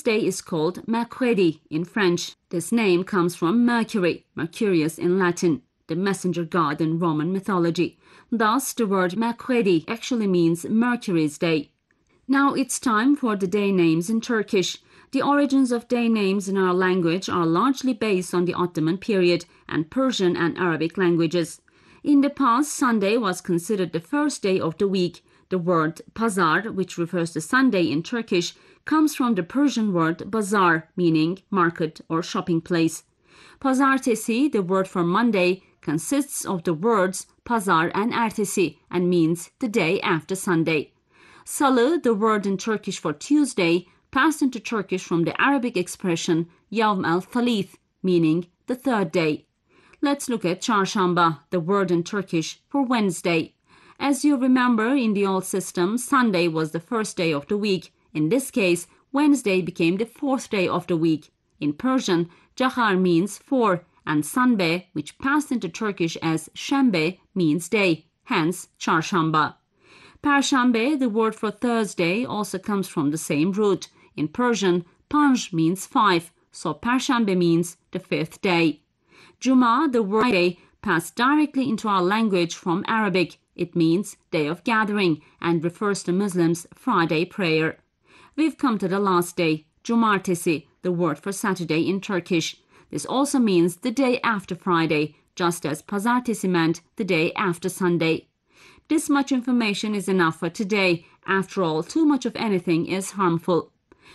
Wednesday is called mercredi in French. This name comes from Mercury, Mercurius in Latin, the messenger god in Roman mythology. Thus, the word mercredi actually means Mercury's day. Now it's time for the day names in Turkish. The origins of day names in our language are largely based on the Ottoman period and Persian and Arabic languages. In the past, Sunday was considered the first day of the week. The word pazar, which refers to Sunday in Turkish, comes from the Persian word bazar, meaning market or shopping place. Pazartesi, the word for Monday, consists of the words pazar and ertesi and means the day after Sunday. Salı, the word in Turkish for Tuesday, passed into Turkish from the Arabic expression yavm el-thalith, meaning the third day. Let's look at çarşamba, the word in Turkish for Wednesday. As you remember, in the old system, Sunday was the first day of the week. In this case, Wednesday became the fourth day of the week. In Persian, cahar means four, and sanbe, which passed into Turkish as şembe, means day, hence çarşamba. Perşembe, the word for Thursday, also comes from the same root. In Persian, panj means five, so Perşembe means the fifth day. Cuma, the word day, passed directly into our language from Arabic. It means day of gathering and refers to Muslims' Friday prayer. We've come to the last day, cumartesi, the word for Saturday in Turkish. This also means the day after Friday, just as pazartesi meant the day after Sunday. This much information is enough for today. After all, too much of anything is harmful.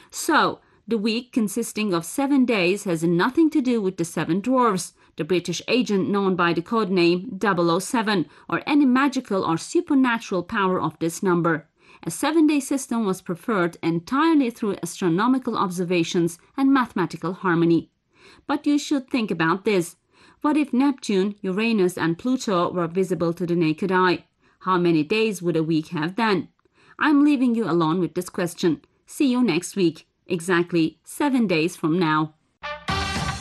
So, the week consisting of 7 days has nothing to do with the seven dwarfs, the British agent known by the codename 007, or any magical or supernatural power of this number. A 7-day system was preferred entirely through astronomical observations and mathematical harmony. But you should think about this. What if Neptune, Uranus, and Pluto were visible to the naked eye? How many days would a week have then? I'm leaving you alone with this question. See you next week, exactly 7 days from now.